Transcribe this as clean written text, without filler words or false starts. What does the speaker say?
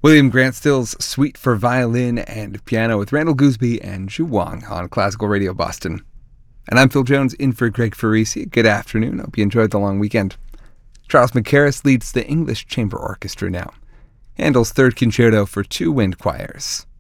William Grant Still's Suite for Violin and Piano with Randall Gooseby and Zhu Wang on Classical Radio Boston. And I'm Phil Jones in for Greg Farisi. Good afternoon. Hope you enjoyed the long weekend. Charles McCarris leads the English Chamber Orchestra now. Handel's Third Concerto for two wind choirs.